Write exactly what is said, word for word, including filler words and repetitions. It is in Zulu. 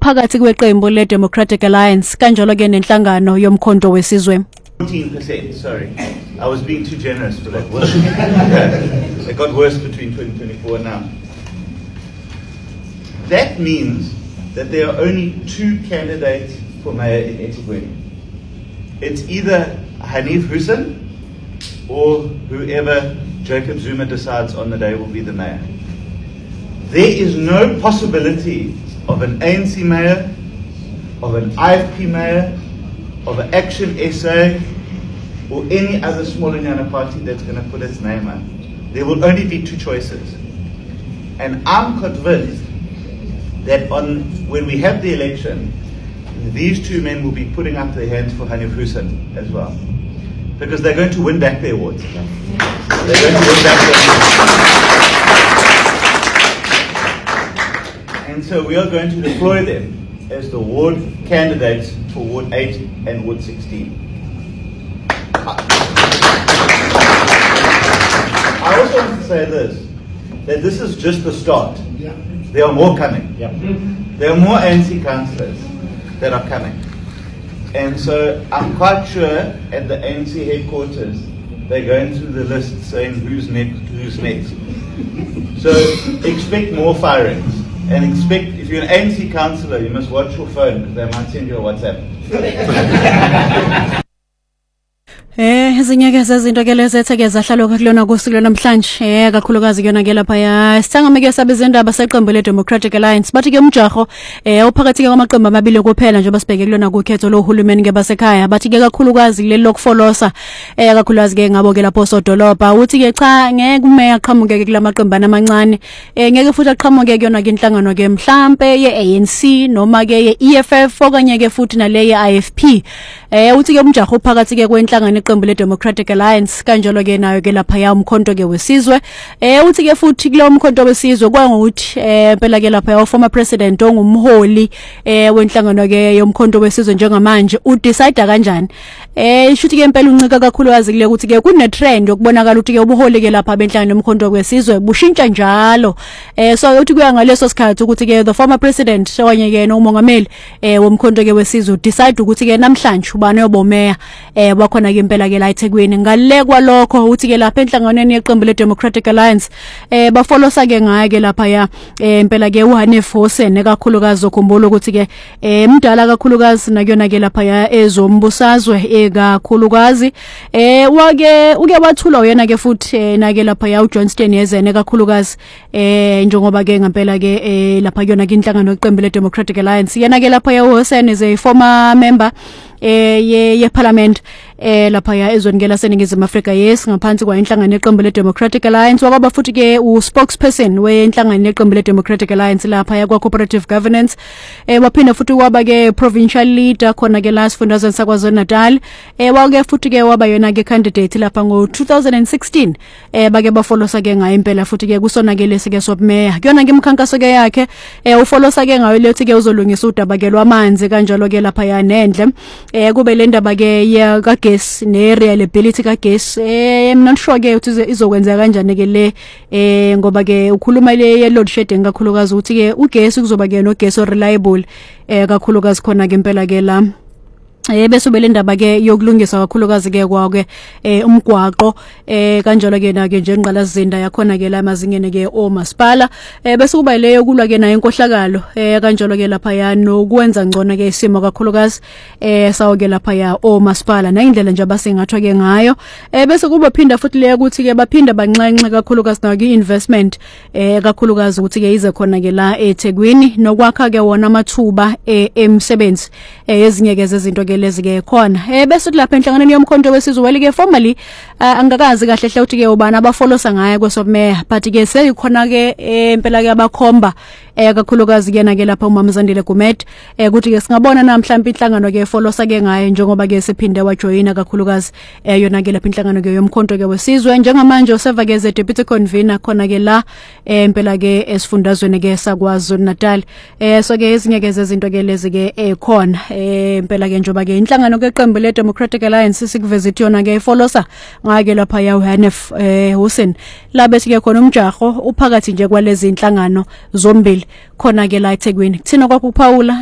uphakathi kweqembu le Democratic Alliance kanjalo ke nenhlangano yomkhonto wesizwe. fourteen percent, sorry. I was being too generous for that. It got worse between twenty twenty-four and now. That means that there are only two candidates for mayor in eThekwini. It's either Hanif Hussein or whoever Jacob Zuma decides on the day will be the mayor. There is no possibility of an A N C mayor, of an I F P mayor, of an Action S A, or any other Smallanyana party that's going to put its name on. There will only be two choices. And I'm convinced that on when we have the election, these two men will be putting up their hands for Hanif Hussein as well. Because they're going to win back their awards. They're going to win back their awards. And so we are going to deploy them as the ward candidates for Ward eight and Ward sixteen. I also want to say this, that this is just the start. There are more coming. There are more A N C councillors that are coming. And so I'm quite sure at the A N C headquarters, they're going through the list saying who's next, who's next. So expect more firings. And expect, if you're an A N C councillor, you must watch your phone because they might send you a WhatsApp. Eh izinyeke zezinto ke lezetheke zahlalo kulona kusuku namhlanje eh kakhulukazi kuyona ke lapha ya sithangameke sabezindaba seqembu le Democratic Alliance bathi ke umjaho eh uphakathi ke kwamaqembu amabili kuphela nje basibheke kulona kukhetho lohulumeni ke basekhaya bathi ke kakhulukazi leli lokufolosa eh kakhulukazi ke ngabo ke lapho sodolobha uthi ke cha ngeke umeya aqhamuke ke kulamaqembu amancane eh ngeke futhi aqhamuke kuyona ke inhlangano ke mhlambe ye A N C noma ke ye E F F okanye ke futhi nale ye I F P eh uthi ke umjaho uphakathi ke kwenhlangano iqembu le Democratic Alliance kanjalo ke nayo ke lapha ya umkhonto ke wesizwe eh uthi ke futhi kulo umkhonto wesizwe kwangukuthi eh phela ke lapha ya former president ongumholi eh wenhlangano ke yomkhonto wesizwe njengamanje u decide kanjani eh ishuthi ke impela uncika kakhulu wazi kule ukuthi ke kune trend yokubonakala ukuthi ke ubuholi ke lapha benhlangano yomkhonto wesizwe bushintsha njalo eh so uthi kuya ngaleso sikhathi ukuthi ke the former president okanye ke nomongameli eh womkhonto ke wesizwe decide ukuthi ke namhlanje ubani yobomeya eh bakhona ke impela ke la eThekwini ngale kwalokho uthi ke lapha enhlanganweni yeqembu le Democratic Alliance eh bafolosa ke ngaye ke lapha ya eh impela ke uHanif Hussein kakhulukazi okhumbula ukuthi ke eh mdala kakhulukazi nakuyona ke lapha ya ezombusazwe ekakhulukazi eh wake uke wathula uyena ke futhi na ke lapha ya uJohnston yezene kakhulukazi eh njengoba ke ngempela ke eh lapha kuyona ke inhlangano yeqembu le Democratic Alliance yena ke lapha ya Hussein is a former member eh ye ye parliament eh lapha ya ezweni ke laseningizimu Afrika yes ngaphansi kwa inhlangano yeqembu le Democratic Alliance wakaba futhi ke u spokesperson wenhlangano yeqembu le Democratic Alliance lapha ya kwa cooperative governance eh waphinda futhi waba ke provincial leader khona ke la sifundazweni saKwaZulu Natal eh wake futhi ke waba yona ke candidate lapha ngo two thousand sixteen eh bake bafolosa ke ngayo impela futhi ke kusona ke lesike sobmeya kuyona ngimkhankaso ke yakhe eh ufolosa ke ngayo lethi ke uzolungisa udaba ke lwamanzi kanjalo ke lapha ya nendle eh kube le ndaba ke ya gas ne reliability ka gas eh I'm not sure ke ukuthi izokwenza kanjani ke le eh ngoba ke ukhuluma le ye load shedding kakhulukazi ukuthi ke ugesi kuzoba ke no gas reliable eh kakhulukazi khona ke impela ke la eh bese bele ndaba ke yokulungisa kakhulukazi ke kwake eh umgwaqo eh kanjalo ke na ke nje ngqalazinda yakhona ke la mazingene ke omasipala eh bese kuba leyo kulwa ke nayo inkohlakalo eh kanjalo ke lapha ya nokwenza ngcono ke isimo kakhulukazi eh sawo ke lapha ya omasipala na indlela nje abasengathwa ke ngayo eh bese kuba phinda futhi leyo ukuthi ke baphinda banxenxe kakhulukazi na ke investment eh kakhulukazi ukuthi ke ize khona ke la eThekwini nokwakha ke wona amathuba emsebenzi eh ezinye ke zezinto lezi ke khona eh bese lapha enhlanganweni yomkhonto wesizwe weli ke formally angakazi kahle hle uthi ke ubani abafolosa ngaye kwesomeya but ke seyikhona ke impela ke abakhomba eh kakhulukazi ke na ke lapha uMama Zandile Gumet eh ukuthi ke singabona namhlanje inhlangano ke folosa ke ngaye njengoba ke siphinde wajoyina kakhulukazi eh yona ke lapha inhlangano ke yomkhonto ke wesizwe njengamanje useva ke ze deputy convener khona ke la eh impela ke esifundazweni ke saKwaZulu Natal eh so ke ezinye ke zezinto ke lezi ke ekhona eh impela ke njoba ke inhlangano ke qembu le Democratic Alliance sikuvisit yona ke ifolosa ngake lapha ya uHanif eh Hussein la bese ke khona umjaho uphakathi nje kwalezi inhlangano zombili khona ke la eThekwini kuthina kwakuphawula